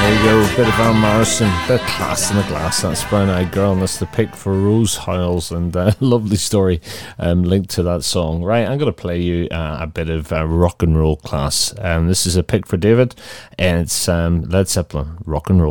Bit of Van Morrison, bit of Class in the Glass. That's Brown Eyed Girl, and that's the pick for Rose Hiles, and lovely story linked to that song. Right, I'm going to play you a bit of rock and roll class. This is a pick for David, and it's Led Zeppelin, Rock and Roll.